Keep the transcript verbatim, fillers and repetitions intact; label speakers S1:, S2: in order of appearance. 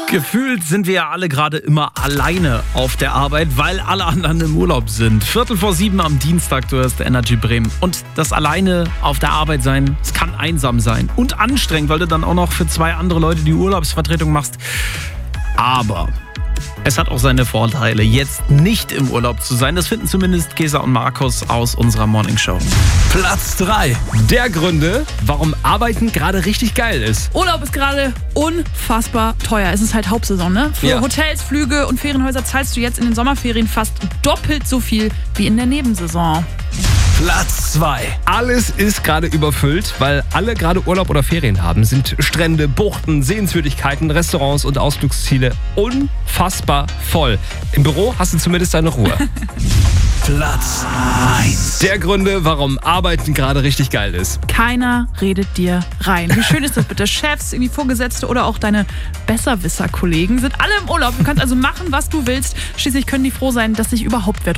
S1: Gefühlt sind wir ja alle gerade immer alleine auf der Arbeit, weil alle anderen im Urlaub sind. Viertel vor sieben am Dienstag, du hörst Energy Bremen. Und das alleine auf der Arbeit sein, es kann einsam sein und anstrengend, weil du dann auch noch für zwei andere Leute die Urlaubsvertretung machst. Aber es hat auch seine Vorteile, jetzt nicht im Urlaub zu sein. Das finden zumindest Gesa und Markus aus unserer Morningshow.
S2: Platz drei der Gründe, warum Arbeiten gerade richtig geil ist.
S3: Urlaub ist gerade unfassbar teuer. Es ist halt Hauptsaison, ne? Für
S2: Ja.
S3: Hotels, Flüge und Ferienhäuser zahlst du jetzt in den Sommerferien fast doppelt so viel wie in der Nebensaison.
S2: Platz zwei. Alles ist gerade überfüllt, weil alle gerade Urlaub oder Ferien haben. Sind Strände, Buchten, Sehenswürdigkeiten, Restaurants und Ausflugsziele unfassbar voll. Im Büro hast du zumindest deine Ruhe. Platz eins. Der Gründe, warum Arbeiten gerade richtig geil ist.
S3: Keiner redet dir rein. Wie schön ist das bitte? Chefs, irgendwie Vorgesetzte oder auch deine Besserwisser-Kollegen sind alle im Urlaub. Du kannst also machen, was du willst. Schließlich können die froh sein, dass sich überhaupt wer